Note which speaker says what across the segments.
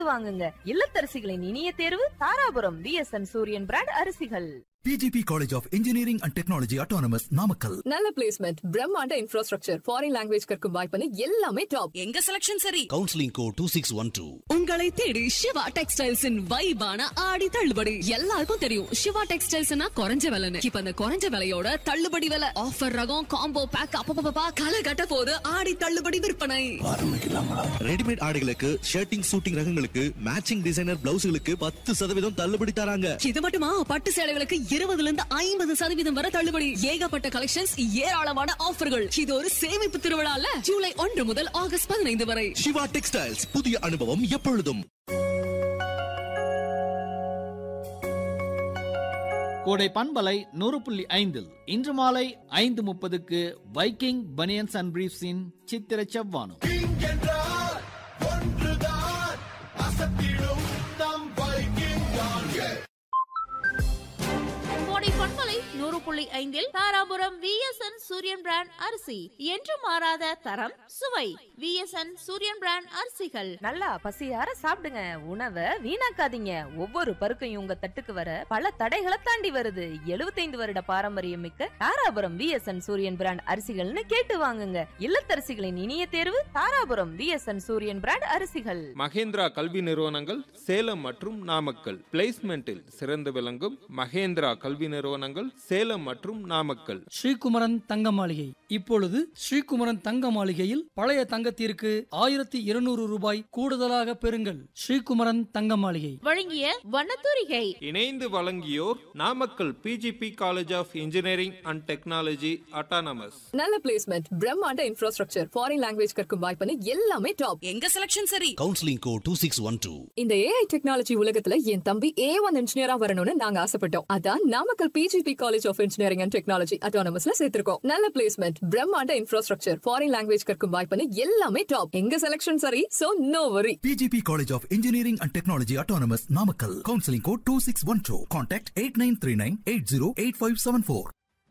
Speaker 1: வாங்குங்க. இல்லத்தரசிகளின் இனிய தேர்வு தாராபுரம் விஎஸ்என் சூரியன் பிராண்ட் அரிசிகள்.
Speaker 2: PGP College of Engineering and Technology Autonomous Namakkal.
Speaker 3: நல்ல பிளேஸ்மெண்ட், பிரம்மாண்ட இன்ஃப்ராஸ்ட்ரக்சர், ஃபாரின் லாங்குவேஜ் கற்கும் வாய்ப்பு எல்லாமே டாப்.
Speaker 4: எங்க செலக்ஷன் சரி.
Speaker 5: Counselling code 2612.
Speaker 4: உங்களை தேடி சிவா டெக்ஸ்டைல்ஸின் வைபான ஆடி தள்ளுபடி. எல்லாருக்கும் தெரியும் சிவா டெக்ஸ்டைல்ஸ்னா குறைஞ்ச விலைன்னு. இப்ப அந்த குறைஞ்ச விலையோட தள்ளுபடி விலை, ஆஃபர் ரகம், காம்போ பேக் அப்பப்பா களை கட்ட போது ஆடி தள்ளுபடி விற்பனை
Speaker 5: ரெடிமேட் ஆடைகளுக்கு, ஷர்ட்டிங் சூட்டிங் ரகங்களுக்கு, மேட்சிங் டிசைனர் பிளவுஸ்களுக்கு 10% தள்ளுபடி தராங்க.
Speaker 4: இது மட்டுமா, பட்டு சேலைகளுக்கு 20% வரை தள்ளுபடி. ஏகப்பட்ட கலெக்ஷன்ஸ், ஏராளமான ஆஃபர்கள். இது ஒரு சேமிப்பு திருவிழால ஜூலை 1 முதல் ஆகஸ்ட் 15 வரை.
Speaker 5: சிவா டெக்ஸ்டைல்ஸ், புதிய அனுபவம் எப்பொழுதும்.
Speaker 6: கோடை பண்பலை 100.5 இன்று மாலை 5:30 வைக்கிங் பனியன்ஸ் அண்ட் பிரீஃப்ஸின் சித்திர செவ்வானம்.
Speaker 7: பண்பலை 100.5 தாராபுரம் விஎஸ்என் சூரியன் பிராண்ட் அரிசி. என்று மாறாத தரம், சுவை. விஎஸ்என் சூரியன் பிராண்ட் அரிசிகள்.
Speaker 1: நல்லா பசியார சாப்பிடுங்க, உணவை வீணாக்காதீங்க. ஒவ்வொரு பருக்கையும் உங்க தட்டுக்கு வர பல தடைகளை தாண்டி வருது. 75 வருட பாரம்பரியம் மிக்க தாராபுரம் விஎஸ்என் சூரியன் பிராண்ட் அரிசிகள்னு கேட்டு வாங்குங்க. இல்லத்தரசிகளின் இனிய தேர்வு தாராபுரம் விஎஸ்என் சூரியன் பிராண்ட் அரிசிகள்.
Speaker 8: மகேந்திரா கல்வி நிறுவனங்கள் சேலம் மற்றும் நாமக்கல். பிளேஸ்மெண்டில் சிறந்து விளங்கும் மகேந்திரா கல்வி நிறுவனங்கள் சேலம் மற்றும் நாமக்கல்.
Speaker 9: ஸ்ரீகுமரன் தங்க மாளிகை. இப்பொழுது ஸ்ரீகுமரன் தங்க மாளிகையில் பழைய தங்கத்திற்கு 1200 ரூபாய் கூடுதலாக பெறுங்கள். ஸ்ரீகுமரன் தங்க மாளிகை
Speaker 7: வழங்கிய வண்ணத்தூரிகை.
Speaker 8: இணைந்து வழங்கியோர் Namakkal PGP college of engineering and technology autonomous.
Speaker 3: நல்ல பிளேஸ்மெண்ட், பிரம்மாண்ட இன்ஃப்ராஸ்ட்ரக்சர், ஃபாரின் லாங்குவேஜ் கற்கும் வாய்ப்பு எல்லாமே டாப்.
Speaker 4: எங்க செலக்ஷன் சரி.
Speaker 5: Counselling code 2612.
Speaker 3: இந்த AI டெக்னாலஜி உலகத்துல என் தம்பி A1 இன்ஜினியரா வரணும்னு நாங்க ஆசைப்பட்டோம். அதான் Namakkal PGP college of engineering and technology அட்டானமஸ்ல சேர்த்திருக்கோம். நல்ல பிளேஸ்மெண்ட், பிரம்மாண்ட இன்ஃப்ராஸ்ட்ரக்சர், ஃபாரின் லாங்குவேஜ் கற்கும் வாய்ப்பு எல்லாமே டாப். எங்க செலக்ஷன் சரி, சோ நோ வரி.
Speaker 2: PGP College of Engineering and Technology Autonomous Namakkal. Counseling code 2612. Contact 8939808574.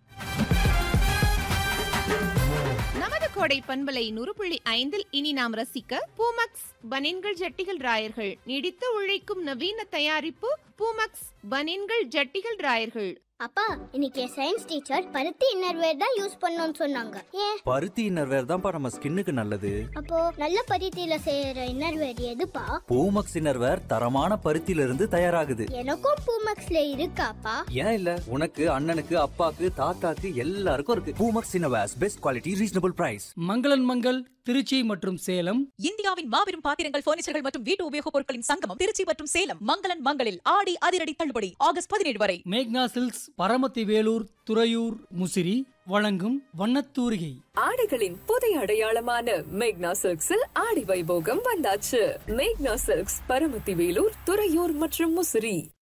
Speaker 7: நமது கோடை பண்பலை 100.5 இனி நாம் ரசிக்க பூமக்ஸ் பனியன்கள் ஜட்டிகள் ராயர்கள். நீடித்து உழைக்கும் நவீன தயாரிப்பு பூமக்ஸ் பனியன்கள் ஜட்டிகள் ராயர்கள்.
Speaker 10: அப்பா, இன்னைக்கு சயின்ஸ் டீச்சர் பருத்தி இன்னர்வேர் தான் யூஸ் பண்ணணும்னு சொன்னாங்க. ஏன்?
Speaker 11: பருத்தி இன்னர்வேர் தான்ப்பா நம்ம ஸ்கின்னுக்கு நல்லது.
Speaker 10: அப்போ நல்ல பருத்தியில செய்யற இன்னர்வேர் எதுப்பா?
Speaker 11: பூமக்ஸ் இன்னர்வேர் தரமான பருத்தியில இருந்து தயாராகுது.
Speaker 10: எனக்கும் பூமக்ஸ்ல இருக்காப்பா?
Speaker 11: ஏன் இல்ல, உனக்கு, அண்ணனுக்கு, அப்பாக்கு, தாத்தாக்கு எல்லாருக்கும் இருக்கு. Poomex innerwears, best quality, reasonable price.
Speaker 9: மங்களன் மங்கள் திருச்சி மற்றும் சேலம்.
Speaker 4: இந்தியாவின் மாபெரும் பாத்திரங்கள், பர்னிச்சர்கள் மற்றும் வீட்டு உபயோகப் பொருட்களின் சங்கமம் திருச்சி மற்றும் சேலம். மங்களன் மங்களில் ஆடி அதிரடி தள்ளுபடி ஆகஸ்ட் 17 வரை.
Speaker 9: மேக்னா சில்க்ஸ், பரமத்தி வேலூர், துறையூர், முசிறி வழங்கும் வண்ணத்தூரிகை.
Speaker 3: ஆடைகளின் புதிய அடையாளமான மேக்னா சில்க்ஸில் ஆடி வைபோகம் வந்தாச்சு. மேக்னா சில்க்ஸ், பரமத்தி வேலூர், துறையூர் மற்றும் முசிறி.